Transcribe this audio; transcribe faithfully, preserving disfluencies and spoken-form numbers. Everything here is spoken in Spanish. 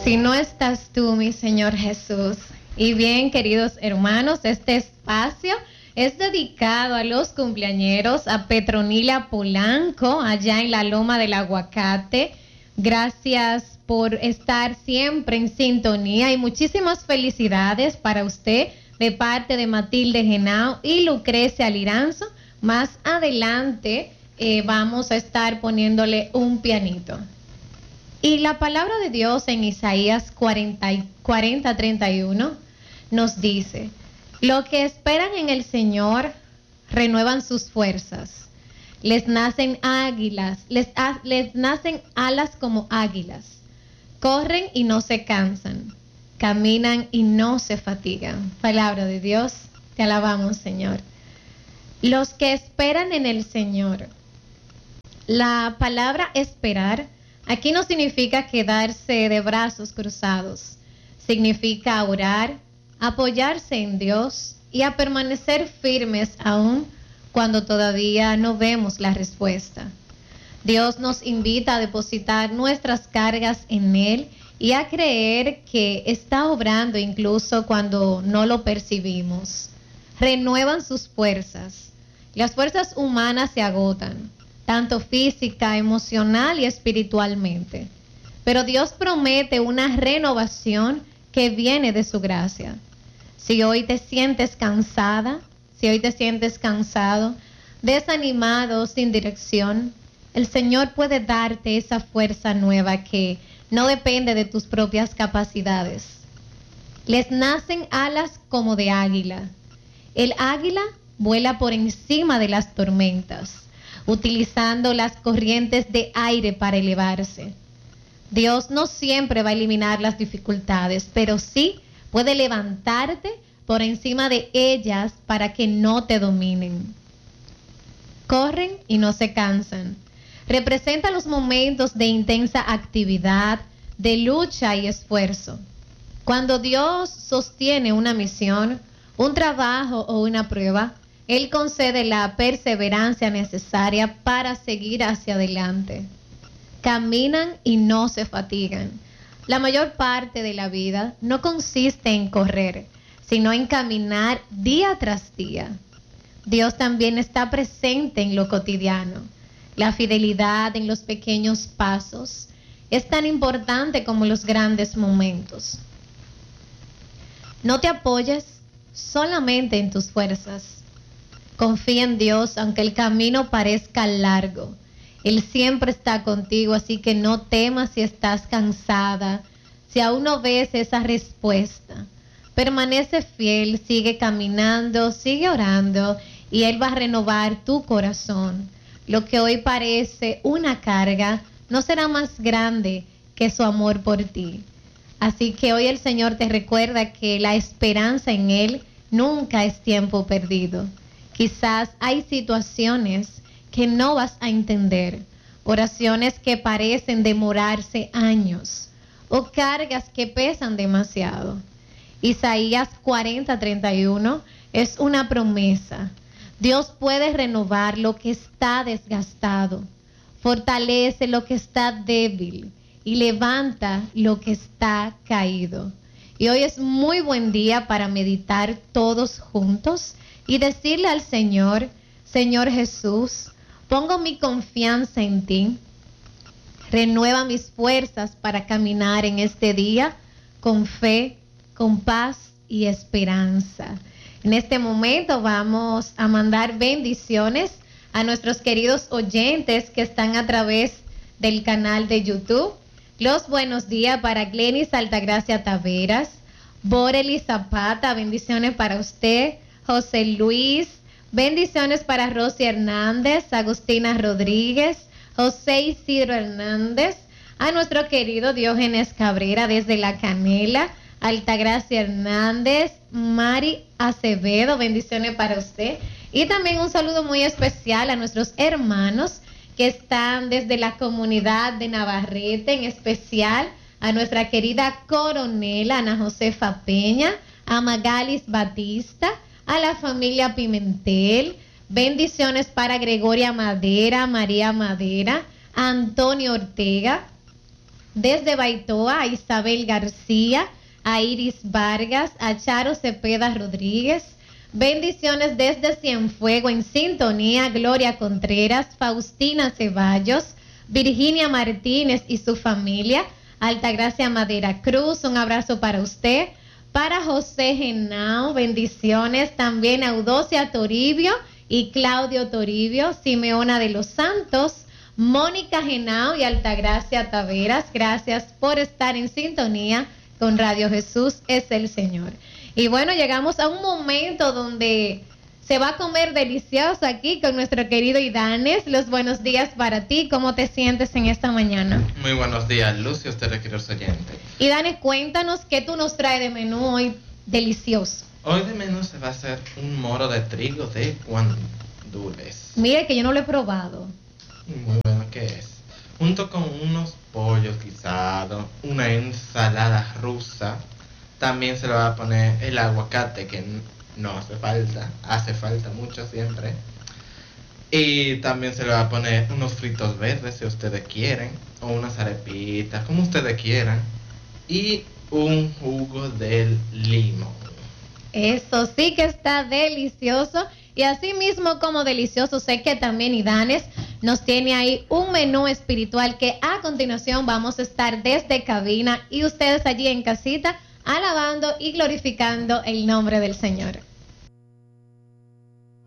Si no estás tú, mi Señor Jesús. Y bien, queridos hermanos, este espacio es dedicado a los cumpleañeros, a Petronila Polanco, allá en la Loma del Aguacate. Gracias por estar siempre en sintonía y muchísimas felicidades para usted de parte de Matilde Genao y Lucrecia Liranzo. Más adelante eh, vamos a estar poniéndole un pianito. Y la palabra de Dios en Isaías cuarenta, treinta y uno nos dice: los que esperan en el Señor renuevan sus fuerzas. Les nacen águilas, les, les nacen alas como águilas. Corren y no se cansan. Caminan y no se fatigan. Palabra de Dios, te alabamos, Señor. Los que esperan en el Señor. La palabra esperar aquí no significa quedarse de brazos cruzados. Significa orar, apoyarse en Dios y a permanecer firmes aún cuando todavía no vemos la respuesta. Dios nos invita a depositar nuestras cargas en Él y a creer que está obrando incluso cuando no lo percibimos. Renuevan sus fuerzas. Las fuerzas humanas se agotan, tanto física, emocional y espiritualmente. Pero Dios promete una renovación que viene de su gracia. Si hoy te sientes cansada, si hoy te sientes cansado, desanimado, sin dirección, el Señor puede darte esa fuerza nueva que no depende de tus propias capacidades. Les nacen alas como de águila. El águila vuela por encima de las tormentas, utilizando las corrientes de aire para elevarse. Dios no siempre va a eliminar las dificultades, pero sí puede levantarte por encima de ellas para que no te dominen. Corren y no se cansan. Representa los momentos de intensa actividad, de lucha y esfuerzo. Cuando Dios sostiene una misión, un trabajo o una prueba, Él concede la perseverancia necesaria para seguir hacia adelante. Caminan y no se fatigan. La mayor parte de la vida no consiste en correr, sino en caminar día tras día. Dios también está presente en lo cotidiano. La fidelidad en los pequeños pasos es tan importante como los grandes momentos. No te apoyes solamente en tus fuerzas. Confía en Dios aunque el camino parezca largo. Él siempre está contigo, así que no temas si estás cansada, si aún no ves esa respuesta. Permanece fiel, sigue caminando, sigue orando y Él va a renovar tu corazón. Lo que hoy parece una carga no será más grande que su amor por ti. Así que hoy el Señor te recuerda que la esperanza en Él nunca es tiempo perdido. Quizás hay situaciones que no vas a entender, oraciones que parecen demorarse años o cargas que pesan demasiado. Isaías cuarenta, treinta y uno es una promesa. Dios puede renovar lo que está desgastado, fortalece lo que está débil y levanta lo que está caído. Y hoy es muy buen día para meditar todos juntos y decirle al Señor: Señor Jesús, pongo mi confianza en ti. Renueva mis fuerzas para caminar en este día con fe, con paz y esperanza. En este momento vamos a mandar bendiciones a nuestros queridos oyentes que están a través del canal de YouTube. Los buenos días para Glenis Altagracia Taveras, Borely Zapata, bendiciones para usted. José Luis, bendiciones para Rosy Hernández, Agustina Rodríguez, José Isidro Hernández, a nuestro querido Diógenes Cabrera desde La Canela, Altagracia Hernández, Mari Acevedo, bendiciones para usted. Y también un saludo muy especial a nuestros hermanos que están desde la comunidad de Navarrete, en especial a nuestra querida coronela Ana Josefa Peña, a Magalis Batista, a la familia Pimentel, bendiciones para Gregoria Madera, María Madera, a Antonio Ortega, desde Baitoa, a Isabel García, a Iris Vargas, a Charo Cepeda Rodríguez. Bendiciones desde Cienfuegos en sintonía, Gloria Contreras, Faustina Ceballos, Virginia Martínez y su familia, Altagracia Madera Cruz, un abrazo para usted. Para José Genao, bendiciones también a Eudocia Toribio y Claudio Toribio, Simeona de los Santos, Mónica Genao y Altagracia Taveras, gracias por estar en sintonía con Radio Jesús es el Señor. Y bueno, llegamos a un momento donde se va a comer delicioso aquí con nuestro querido Idanes. Los buenos días para ti, ¿cómo te sientes en esta mañana? Muy buenos días, Lucio, ustedes queridos oyentes. Idanes, cuéntanos qué tú nos traes de menú hoy delicioso. Hoy de menú se va a hacer un moro de trigo de guandules. Mire que yo no lo he probado. Muy bueno que es. Junto con unos pollos guisados, una ensalada rusa. También se le va a poner el aguacate, que no hace falta, hace falta mucho siempre. Y también se le va a poner unos fritos verdes si ustedes quieren, o unas arepitas, como ustedes quieran. Y un jugo de limón. Eso sí que está delicioso. Y así mismo como delicioso, sé que también Idanes nos tiene ahí un menú espiritual que a continuación vamos a estar desde cabina y ustedes allí en casita alabando y glorificando el nombre del Señor.